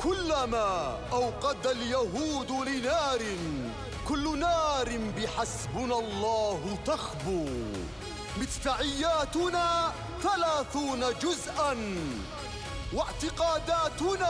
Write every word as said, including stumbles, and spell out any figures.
كلما أوقد اليهود لنار كل نار بحسبنا الله تخبو. مدفعياتنا ثلاثون جزءا واعتقاداتنا